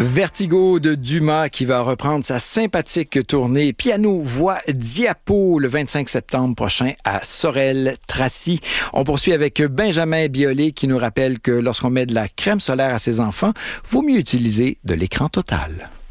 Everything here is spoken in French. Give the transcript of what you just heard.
Vertigo de Dumas qui va reprendre sa sympathique tournée piano-voix diapo le 25 septembre prochain à Sorel-Tracy. On poursuit avec Benjamin Biolay qui nous rappelle que lorsqu'on met de la crème solaire à ses enfants, vaut mieux utiliser de l'écran total.